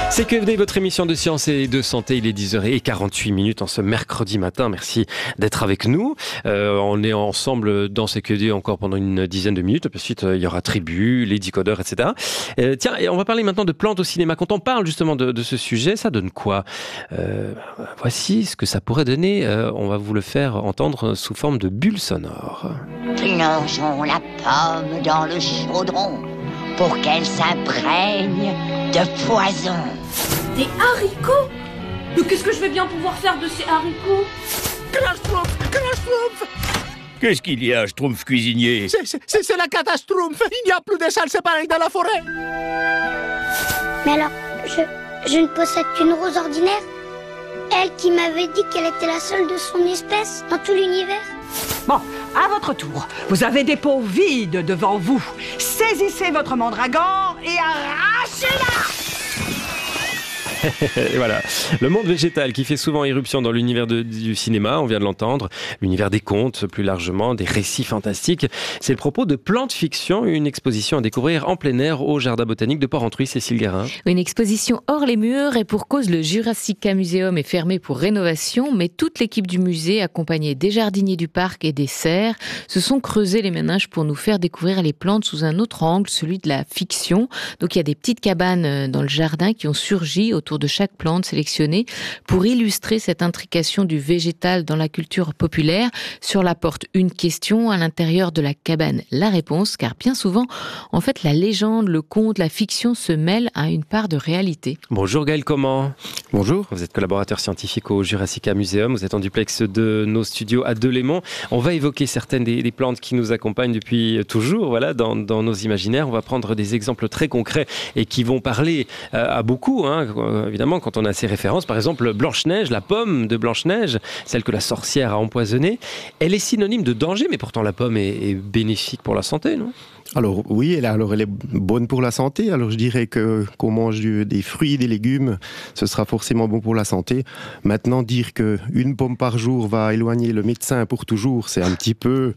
C'est QFD, votre émission de science et de santé. Il est 10h48 en ce mercredi matin. Merci d'être avec nous. On est ensemble dans ces QFD encore pendant une dizaine de minutes. Ensuite, il y aura Tribu, les décodeurs, etc. Tiens, et on va parler maintenant de plantes au cinéma. Quand on parle justement de ce sujet, ça donne quoi ? Voici ce que ça pourrait donner. On va vous le faire entendre sous forme de bulles sonores. Plongeons la pomme dans le chaudron pour qu'elle s'imprègne de poison. Des haricots ? Mais qu'est-ce que je vais bien pouvoir faire de ces haricots ? Catastrophe! Qu'est-ce qu'il y a, Schtroumpf cuisinier? C'est la catastrophe! Il n'y a plus de salles séparées dans la forêt! Mais alors, je ne possède qu'une rose ordinaire? Elle qui m'avait dit qu'elle était la seule de son espèce dans tout l'univers? Bon, à votre tour, vous avez des pots vides devant vous. Saisissez votre mandragore et arrachez-la! Et voilà, le monde végétal qui fait souvent irruption dans l'univers du cinéma, on vient de l'entendre, l'univers des contes plus largement, des récits fantastiques. C'est le propos de Plantes Fiction, une exposition à découvrir en plein air au Jardin botanique de Port-Rentruy. Cécile Guérin. Une exposition hors les murs et pour cause le Jurassica Museum est fermé pour rénovation, mais toute l'équipe du musée, accompagnée des jardiniers du parc et des serres, se sont creusés les méninges pour nous faire découvrir les plantes sous un autre angle, celui de la fiction. Donc il y a des petites cabanes dans le jardin qui ont surgi autour de chaque plante sélectionnée pour illustrer cette intrication du végétal dans la culture populaire. Sur la porte, une question, à l'intérieur de la cabane, la réponse, car bien souvent, en fait, la légende, le conte, la fiction se mêlent à une part de réalité. Bonjour Gaël, comment ? Bonjour. Vous êtes collaborateur scientifique au Jurassica Museum, vous êtes en duplex de nos studios à Delémont. On va évoquer certaines des plantes qui nous accompagnent depuis toujours, voilà, dans nos imaginaires. On va prendre des exemples très concrets et qui vont parler à beaucoup, évidemment, quand on a ces références. Par exemple, Blanche-Neige, la pomme de Blanche-Neige, celle que la sorcière a empoisonnée, elle est synonyme de danger, mais pourtant la pomme est bénéfique pour la santé, non ? Alors oui, elle est bonne pour la santé. Alors je dirais qu'on mange des fruits, des légumes, ce sera forcément bon pour la santé. Maintenant, dire qu'une pomme par jour va éloigner le médecin pour toujours, c'est un petit peu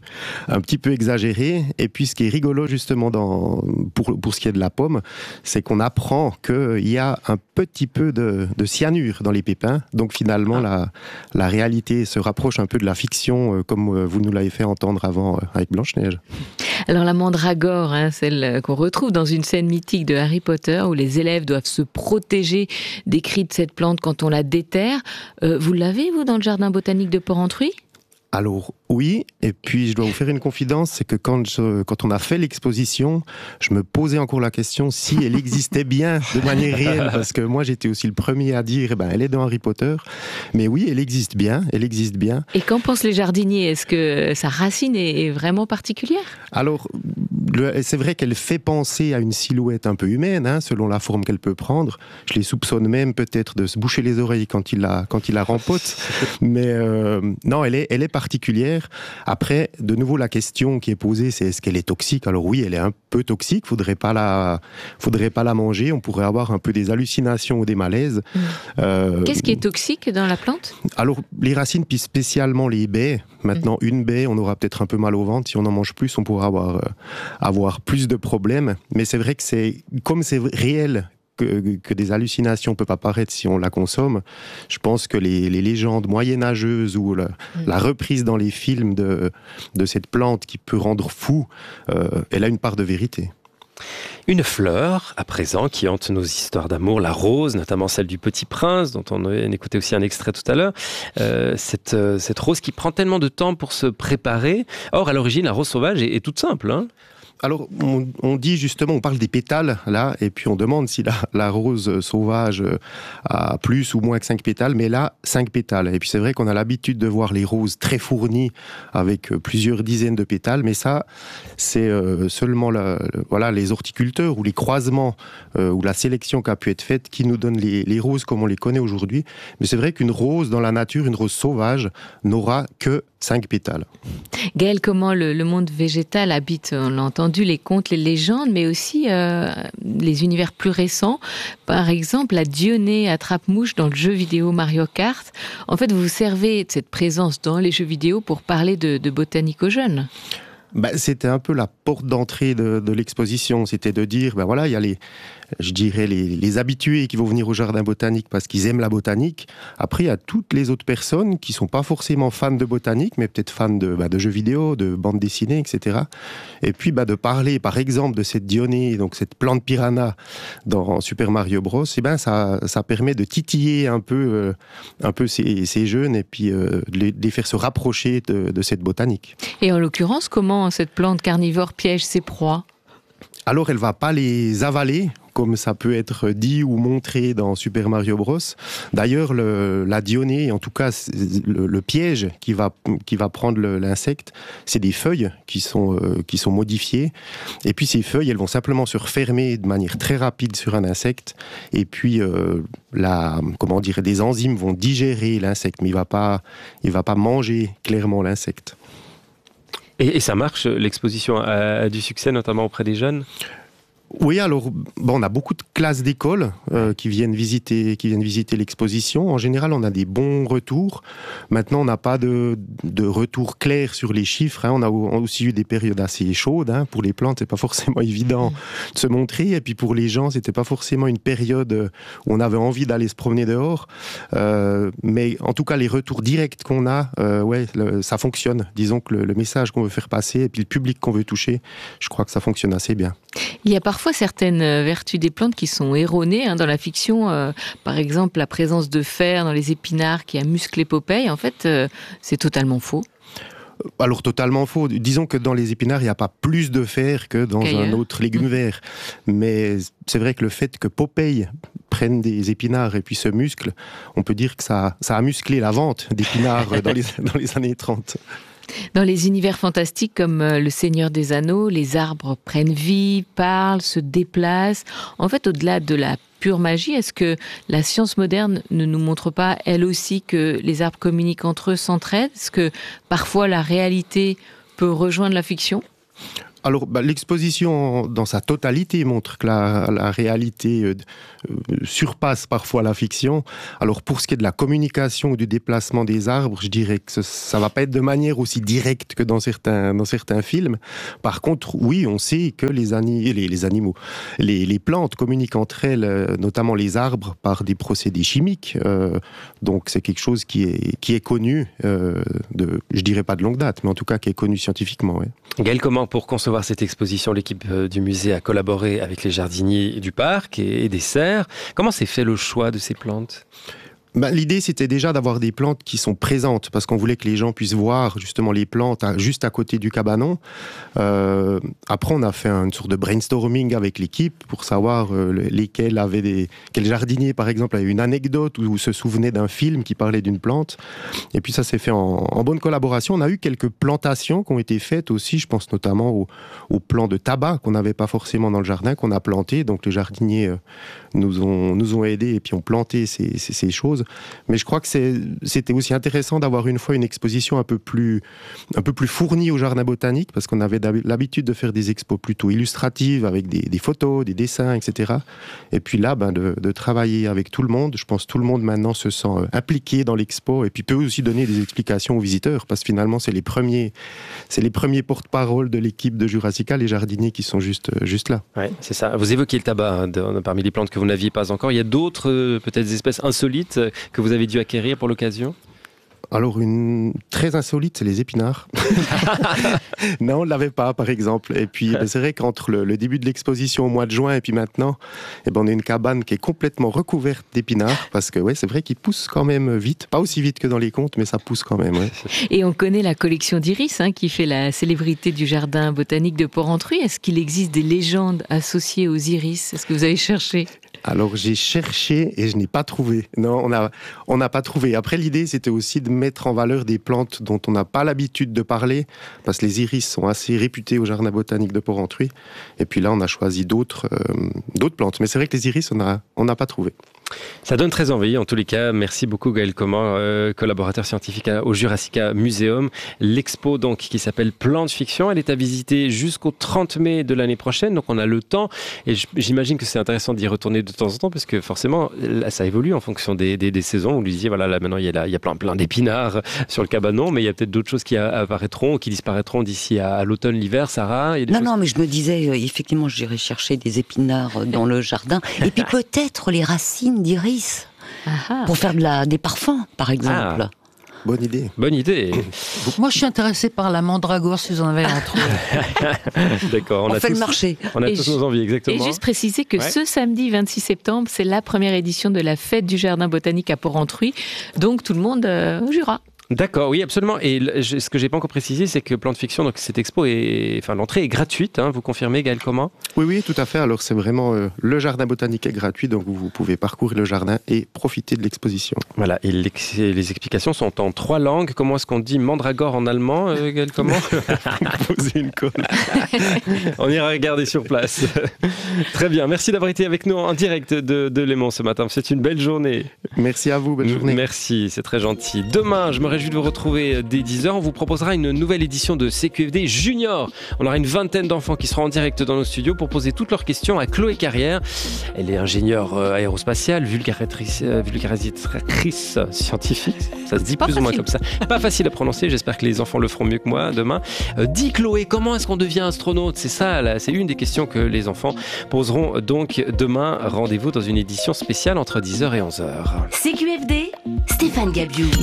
exagéré. Et puis ce qui est rigolo justement pour ce qui est de la pomme, c'est qu'on apprend qu'il y a un petit peu de cyanure dans les pépins. Donc finalement, la réalité se rapproche un peu de la fiction, comme vous nous l'avez fait entendre avant avec Blanche-Neige. Alors la mandragore, celle qu'on retrouve dans une scène mythique de Harry Potter où les élèves doivent se protéger des cris de cette plante quand on la déterre. Vous l'avez, vous, dans le jardin botanique de Port-Rentruy ? Alors oui, et puis je dois vous faire une confidence, c'est que quand on a fait l'exposition, je me posais encore la question si elle existait bien de manière réelle, parce que moi j'étais aussi le premier à dire, elle est dans Harry Potter, mais oui, elle existe bien. Et qu'en pensent les jardiniers ? Est-ce que sa racine est vraiment particulière ? Alors, c'est vrai qu'elle fait penser à une silhouette un peu humaine, selon la forme qu'elle peut prendre. Je les soupçonne même peut-être de se boucher les oreilles quand il la rempote, mais non, elle est particulière. Après, de nouveau, la question qui est posée, c'est est-ce qu'elle est toxique ? Alors oui, elle est un peu toxique, faudrait pas la manger, on pourrait avoir un peu des hallucinations ou des malaises. Qu'est-ce qui est toxique dans la plante ? Alors, les racines, puis spécialement les baies. Maintenant, une baie, on aura peut-être un peu mal au ventre. Si on en mange plus, on pourra avoir plus de problèmes. Mais c'est vrai que c'est réel, que des hallucinations peuvent apparaître si on la consomme. Je pense que les légendes moyenâgeuses ou la reprise dans les films de cette plante qui peut rendre fou, elle a une part de vérité. Une fleur, à présent, qui hante nos histoires d'amour, la rose, notamment celle du Petit Prince, dont on écoutait aussi un extrait tout à l'heure. Cette rose qui prend tellement de temps pour se préparer. Or, à l'origine, la rose sauvage est toute simple, Alors, on dit justement, on parle des pétales, là, et puis on demande si la rose sauvage a plus ou moins que 5 pétales, mais là, 5 pétales. Et puis c'est vrai qu'on a l'habitude de voir les roses très fournies, avec plusieurs dizaines de pétales, mais ça, c'est seulement les horticulteurs ou les croisements ou la sélection qui a pu être faite qui nous donne les roses comme on les connaît aujourd'hui. Mais c'est vrai qu'une rose dans la nature, une rose sauvage, n'aura que 5 pétales. Gaël, comment le monde végétal habite, on l'a entendu, les contes, les légendes, mais aussi les univers plus récents. Par exemple, la Dionée attrape-mouche dans le jeu vidéo Mario Kart. En fait, vous vous servez de cette présence dans les jeux vidéo pour parler de botanique aux jeunes. C'était un peu la porte d'entrée de l'exposition. C'était de dire, il y a je dirais, les habitués qui vont venir au jardin botanique parce qu'ils aiment la botanique. Après, il y a toutes les autres personnes qui sont pas forcément fans de botanique, mais peut-être fans de jeux vidéo, de bandes dessinées, etc. Et puis, de parler, par exemple, de cette Dionée, donc cette plante piranha dans Super Mario Bros, ça permet de titiller un peu ces jeunes et puis de les faire se rapprocher de cette botanique. Et en l'occurrence, comment cette plante carnivore piège ses proies ? Alors, elle va pas les avaler, comme ça peut être dit ou montré dans Super Mario Bros. D'ailleurs, la Dionée, en tout cas le piège qui va prendre l'insecte, c'est des feuilles qui sont modifiées. Et puis ces feuilles, elles vont simplement se refermer de manière très rapide sur un insecte. Et puis des enzymes vont digérer l'insecte, mais il va pas manger clairement l'insecte. Et ça marche, l'exposition a du succès, notamment auprès des jeunes ? Oui, alors, on a beaucoup de classes d'école qui viennent visiter l'exposition. En général, on a des bons retours. Maintenant, on n'a pas de retour clair sur les chiffres. On a aussi eu des périodes assez chaudes. Pour les plantes, c'est pas forcément évident de se montrer. Et puis pour les gens, c'était pas forcément une période où on avait envie d'aller se promener dehors. Mais en tout cas, les retours directs qu'on a, ça fonctionne. Disons que le message qu'on veut faire passer et puis le public qu'on veut toucher, je crois que ça fonctionne assez bien. Il y a parfois certaines vertus des plantes qui sont erronées dans la fiction. Par exemple, la présence de fer dans les épinards qui a musclé Popeye. En fait, c'est totalement faux. Alors totalement faux. Disons que dans les épinards, il n'y a pas plus de fer que dans un autre légume vert. Mais c'est vrai que le fait que Popeye prenne des épinards et puis se muscle, on peut dire que ça a musclé la vente d'épinards dans les années 30. Dans les univers fantastiques comme Le Seigneur des Anneaux, les arbres prennent vie, parlent, se déplacent. En fait, au-delà de la pure magie, est-ce que la science moderne ne nous montre pas, elle aussi, que les arbres communiquent entre eux, s'entraident ? Est-ce que parfois la réalité peut rejoindre la fiction ? Alors, l'exposition dans sa totalité montre que la réalité surpasse parfois la fiction. Alors, pour ce qui est de la communication ou du déplacement des arbres, je dirais que ça va pas être de manière aussi directe que dans certains films. Par contre, oui, on sait que les animaux, les plantes communiquent entre elles, notamment les arbres, par des procédés chimiques. Donc, c'est quelque chose qui est connu, je dirais pas de longue date, mais en tout cas qui est connu scientifiquement. Ouais. Gaël, comment, pour concevoir cette exposition, l'équipe du musée a collaboré avec les jardiniers du parc et des serres. Comment s'est fait le choix de ces plantes ? L'idée, c'était déjà d'avoir des plantes qui sont présentes, parce qu'on voulait que les gens puissent voir justement les plantes juste à côté du cabanon. Après, on a fait une sorte de brainstorming avec l'équipe pour savoir quel jardinier, par exemple, avait une anecdote ou se souvenait d'un film qui parlait d'une plante. Et puis ça s'est fait en bonne collaboration. On a eu quelques plantations qui ont été faites aussi, je pense notamment aux plants de tabac qu'on n'avait pas forcément dans le jardin, qu'on a planté. Donc les jardiniers nous ont aidés et puis ont planté ces choses. Mais je crois que c'était aussi intéressant d'avoir une fois une exposition un peu plus fournie au jardin botanique, parce qu'on avait l'habitude de faire des expos plutôt illustratives avec des photos, des dessins, etc. Et puis là, de travailler avec tout le monde. Je pense que tout le monde maintenant se sent impliqué dans l'expo et puis peut aussi donner des explications aux visiteurs, parce que finalement c'est les premiers porte-parole de l'équipe de Jurassica, les jardiniers qui sont juste là. Ouais, c'est ça. Vous évoquez le tabac parmi les plantes que vous n'aviez pas encore. Il y a d'autres peut-être espèces insolites que vous avez dû acquérir pour l'occasion ? Alors, une très insolite, c'est les épinards. Non, on ne l'avait pas, par exemple. Et puis, c'est vrai qu'entre le début de l'exposition au mois de juin et puis maintenant, on a une cabane qui est complètement recouverte d'épinards, parce que c'est vrai qu'ils poussent quand même vite. Pas aussi vite que dans les contes, mais ça pousse quand même. Ouais. Et on connaît la collection d'iris, qui fait la célébrité du jardin botanique de Porrentruy. Est-ce qu'il existe des légendes associées aux iris ? Est-ce que vous avez cherché ? Alors, j'ai cherché et je n'ai pas trouvé. Non, on n'a pas trouvé. Après, l'idée, c'était aussi de mettre en valeur des plantes dont on n'a pas l'habitude de parler, parce que les iris sont assez réputés au jardin botanique de Porrentruy. Et puis là, on a choisi d'autres plantes. Mais c'est vrai que les iris, on n'a pas trouvé. Ça donne très envie, en tous les cas. Merci beaucoup Gaël Comment, collaborateur scientifique au Jurassica Museum. L'expo donc qui s'appelle Plan de Fiction, elle est à visiter jusqu'au 30 mai de l'année prochaine, donc on a le temps. Et j'imagine que c'est intéressant d'y retourner de temps en temps, parce que forcément, là, ça évolue en fonction des saisons. Vous lui disiez, voilà, là maintenant il y a plein d'épinards sur le cabanon, mais il y a peut-être d'autres choses qui apparaîtront, qui disparaîtront d'ici à l'automne, l'hiver. Sarah, non, mais je me disais, effectivement, j'irai chercher des épinards dans le jardin. Et puis peut-être les racines d'iris. Pour faire des parfums, par exemple. Bonne idée. Bonne idée. Moi, je suis intéressée par la mandragore, si vous en avez entre D'accord. On fait le marché. On a tous nos envies, exactement. Et juste préciser que ce samedi 26 septembre, c'est la première édition de la fête du jardin botanique à Port-Rentruy. Donc, tout le monde au Jura. D'accord, oui, absolument. Et ce que j'ai pas encore précisé, c'est que Plan de Fiction, donc cette expo l'entrée est gratuite. Vous confirmez, Gaël Comment ? Oui, tout à fait. Alors c'est vraiment le jardin botanique est gratuit, donc vous pouvez parcourir le jardin et profiter de l'exposition. Voilà. Et les explications sont en 3 langues. Comment est-ce qu'on dit mandragore en allemand, Gaël Comment ? Poser une colle. On ira regarder sur place. Très bien. Merci d'avoir été avec nous en direct de Léman ce matin. C'est une belle journée. Merci à vous. Belle journée. Merci, c'est très gentil. Demain, je me réjouis de vous retrouver dès 10h. On vous proposera une nouvelle édition de CQFD Junior. On aura une vingtaine d'enfants qui seront en direct dans nos studios pour poser toutes leurs questions à Chloé Carrière. Elle est ingénieure aérospatiale, vulgarisatrice scientifique. Ça se dit plus ou moins comme ça. Pas facile à prononcer. J'espère que les enfants le feront mieux que moi demain. Dis Chloé, comment est-ce qu'on devient astronaute ? C'est ça, là, c'est une des questions que les enfants poseront donc demain. Rendez-vous dans une édition spéciale entre 10h et 11h. CQFD, Stéphane Gabiou.